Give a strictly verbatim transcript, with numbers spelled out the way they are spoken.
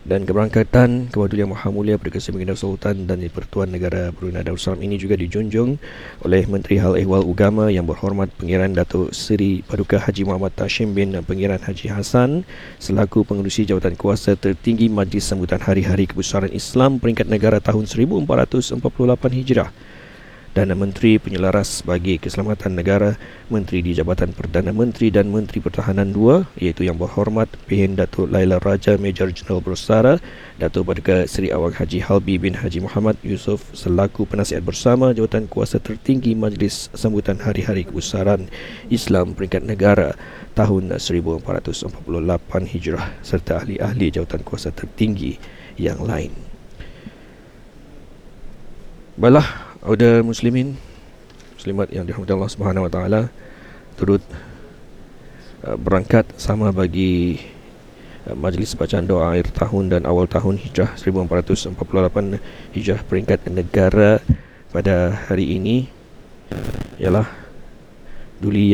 Dan keberangkatan Kewadulian Maha Mulia Perdana Menteri Sultan dan Di-Pertuan Negara Brunei Darussalam ini juga dijunjung oleh Menteri Hal Ehwal Ugama Yang Berhormat Pengiran Datuk Seri Paduka Haji Muhammad Tashim bin Pengiran Haji Hassan selaku pengerusi jawatan kuasa tertinggi Majlis Sambutan Hari-Hari Kebesaran Islam Peringkat Negara tahun seribu empat ratus empat puluh lapan Hijrah, dan Menteri Penyelaras bagi Keselamatan Negara, Menteri di Jabatan Perdana Menteri dan Menteri Pertahanan dua, iaitu Yang Berhormat P N Datuk Laila Raja Major Jeneral Bersara, Datuk Paduka Seri Awang Haji Halbi bin Haji Muhammad Yusof selaku Penasihat Bersama Jawatan Kuasa Tertinggi Majlis Sambutan Hari-Hari Kebesaran Islam Peringkat Negara tahun seribu empat ratus empat puluh lapan Hijrah, serta ahli-ahli jawatan kuasa tertinggi yang lain. Baiklah, Auda muslimin muslimat yang dirahmati Allah Subhanahu wa taala, turut uh, berangkat sama bagi uh, majlis bacaan doa akhir tahun dan awal tahun Hijrah seribu empat ratus empat puluh lapan Hijrah peringkat negara pada hari ini ialah Duli